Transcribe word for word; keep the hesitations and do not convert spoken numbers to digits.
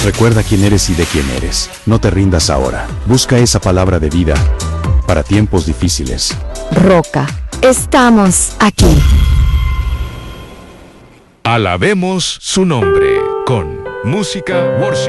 Recuerda quién eres y de quién eres. No te rindas ahora. Busca esa palabra de vida para tiempos difíciles. Roca, estamos aquí. Alabemos su nombre con Música Worship.